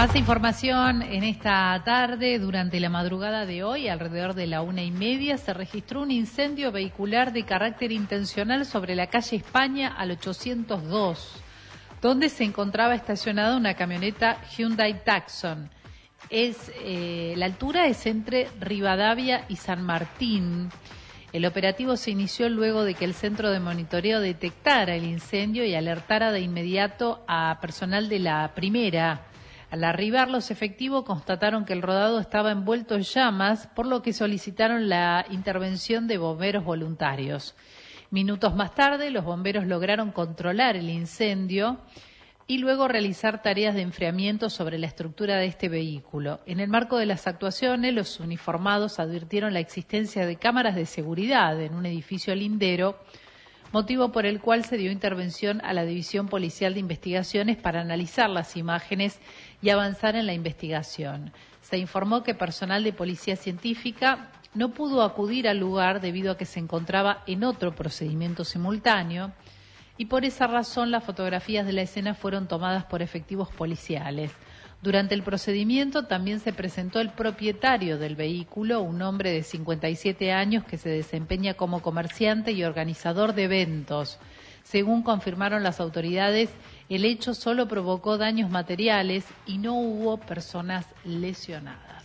Más información en esta tarde. Durante la madrugada de hoy, alrededor de la 1:30, se registró un incendio vehicular de carácter intencional sobre la calle España al 802, donde se encontraba estacionada una camioneta Hyundai Tucson. La altura es entre Rivadavia y San Martín. El operativo se inició luego de que el centro de monitoreo detectara el incendio y alertara de inmediato a personal de la primera. Al arribar, los efectivos constataron que el rodado estaba envuelto en llamas, por lo que solicitaron la intervención de bomberos voluntarios. Minutos más tarde, los bomberos lograron controlar el incendio y luego realizar tareas de enfriamiento sobre la estructura de este vehículo. En el marco de las actuaciones, los uniformados advirtieron la existencia de cámaras de seguridad en un edificio lindero, motivo por el cual se dio intervención a la División Policial de Investigaciones para analizar las imágenes y avanzar en la investigación. Se informó que personal de Policía Científica no pudo acudir al lugar debido a que se encontraba en otro procedimiento simultáneo y por esa razón las fotografías de la escena fueron tomadas por efectivos policiales. Durante el procedimiento también se presentó el propietario del vehículo, un hombre de 57 años que se desempeña como comerciante y organizador de eventos. Según confirmaron las autoridades, el hecho solo provocó daños materiales y no hubo personas lesionadas.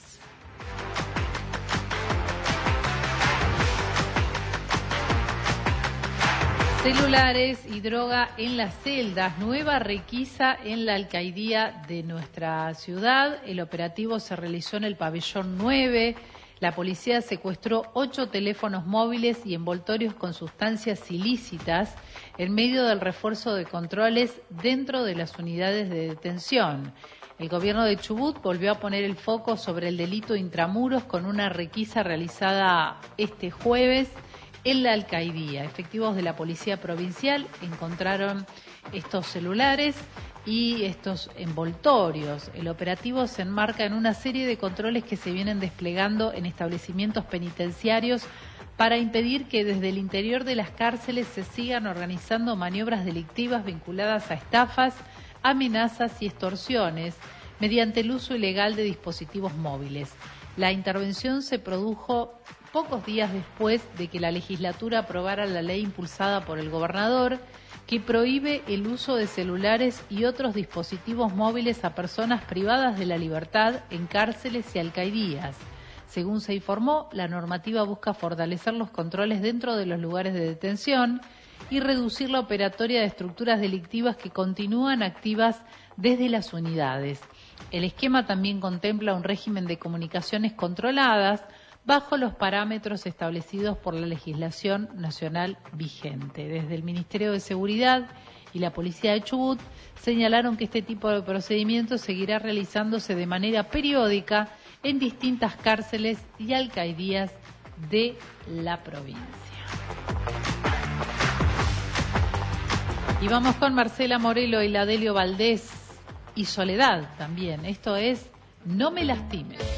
Celulares y droga en las celdas, nueva requisa en la alcaidía de nuestra ciudad. El operativo se realizó en el pabellón 9. La policía secuestró 8 teléfonos móviles y envoltorios con sustancias ilícitas en medio del refuerzo de controles dentro de las unidades de detención. El gobierno de Chubut volvió a poner el foco sobre el delito intramuros con una requisa realizada este jueves en la alcaidía. Efectivos de la Policía Provincial encontraron estos celulares y estos envoltorios. El operativo se enmarca en una serie de controles que se vienen desplegando en establecimientos penitenciarios para impedir que desde el interior de las cárceles se sigan organizando maniobras delictivas vinculadas a estafas, amenazas y extorsiones mediante el uso ilegal de dispositivos móviles. La intervención se produjo pocos días después de que la legislatura aprobara la ley impulsada por el gobernador que prohíbe el uso de celulares y otros dispositivos móviles a personas privadas de la libertad en cárceles y alcaidías. Según se informó, la normativa busca fortalecer los controles dentro de los lugares de detención y reducir la operatoria de estructuras delictivas que continúan activas desde las unidades. El esquema también contempla un régimen de comunicaciones controladas bajo los parámetros establecidos por la legislación nacional vigente. Desde el Ministerio de Seguridad y la Policía de Chubut señalaron que este tipo de procedimiento seguirá realizándose de manera periódica en distintas cárceles y alcaidías de la provincia. Y vamos con Marcela Morelo y Ladelio Valdés y Soledad también. Esto es No me lastimes.